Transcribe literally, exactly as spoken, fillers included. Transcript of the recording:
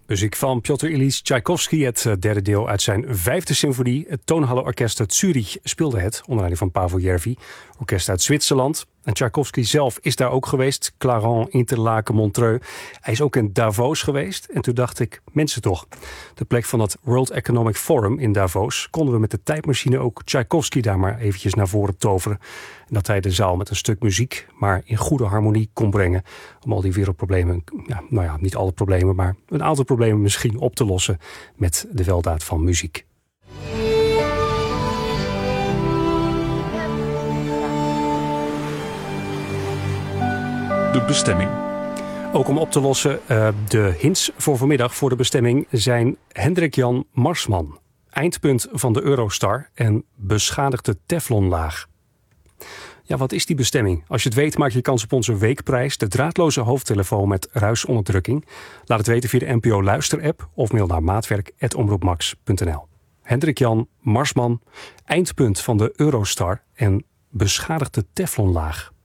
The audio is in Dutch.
Muziek van Piotr Ilyich Tchaikovsky, het derde deel uit zijn vijfde symfonie. Het Toonhallenorkest uit Zurich speelde het, onder leiding van Pavel Järvi, orkest uit Zwitserland. En Tchaikovsky zelf is daar ook geweest. Clarens, Interlaken, Montreux. Hij is ook in Davos geweest. En toen dacht ik, mensen toch. De plek van het World Economic Forum in Davos konden we met de tijdmachine ook Tchaikovsky daar maar eventjes naar voren toveren. En dat hij de zaal met een stuk muziek, maar in goede harmonie kon brengen. Om al die wereldproblemen, ja, nou ja, niet alle problemen, maar een aantal problemen misschien op te lossen met de weldaad van muziek. De bestemming. Ook om op te lossen, uh, de hints voor vanmiddag voor de bestemming zijn Hendrik Jan Marsman, eindpunt van de Eurostar en beschadigde teflonlaag. Ja, wat is die bestemming? Als je het weet, maak je kans op onze weekprijs, de draadloze hoofdtelefoon met ruisonderdrukking. Laat het weten via de N P O Luister-app of mail naar maatwerk apenstaartje omroepmax punt n l. Hendrik Jan Marsman, eindpunt van de Eurostar en beschadigde teflonlaag.